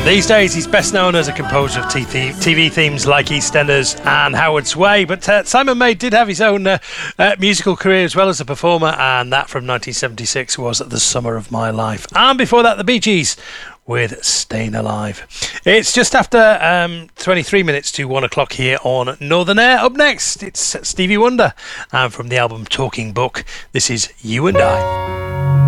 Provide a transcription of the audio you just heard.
These days, he's best known as a composer of TV themes like EastEnders and Howard's Way, but Simon May did have his own musical career as well as a performer, and that from 1976 was The Summer of My Life. And before that, the Bee Gees with Staying Alive. It's just after 23 minutes to 1 o'clock here on Northern Air. Up next, it's Stevie Wonder, and from the album Talking Book, this is You and I.